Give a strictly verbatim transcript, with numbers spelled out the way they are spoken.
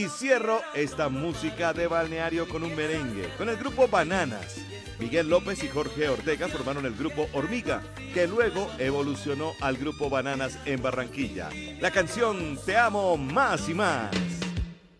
Y cierro esta música de balneario con un merengue, con el grupo Bananas. Miguel López y Jorge Ortega formaron el grupo Hormiga, que luego evolucionó al grupo Bananas en Barranquilla. La canción Te amo más y más.